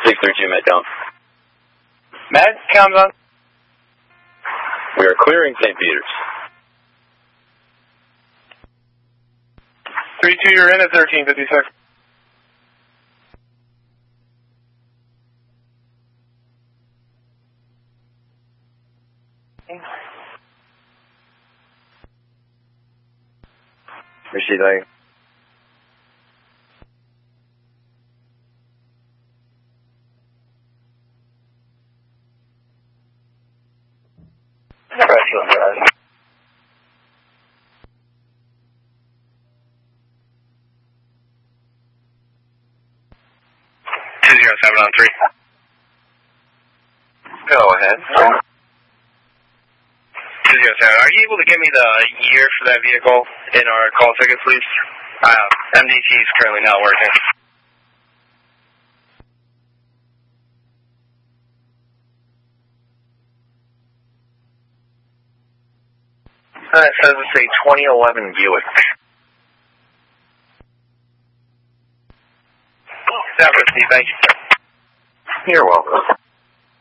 632 Met down. Met, comes on. We are clearing St. Peter's. 3-2, you're in at 1356. Receive that. on 3. Go ahead. 207. Are you able to give me the year for that vehicle in our call ticket, please? MDT is currently not working. It says it's a 2011 Buick. That was me. Thank you, sir. You're welcome.